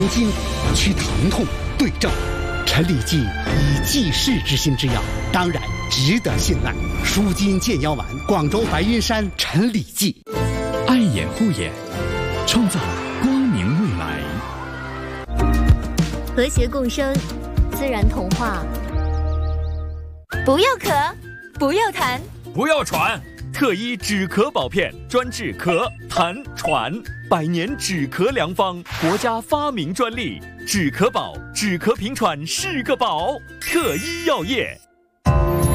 筋去疼痛对症。陈李济以济世之心之药，当然值得信赖。舒筋健腰丸，广州白云山陈李济。 爱眼护眼，创造光明未来。 和谐共生，自然童话。不要咳，不要痰， 不要喘。特医止咳宝片，专治咳、痰、喘，100年止咳良方，国家发明专利。止咳宝，止咳平喘是个宝。特医药业。